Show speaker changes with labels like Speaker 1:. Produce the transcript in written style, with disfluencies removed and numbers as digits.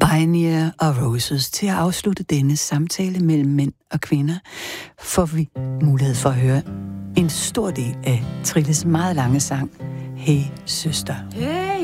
Speaker 1: Pioneer og Roses. Til at afslutte denne samtale mellem mænd og kvinder, får vi mulighed for at høre en stor del af Trilles meget lange sang, Hey Søster. Hey.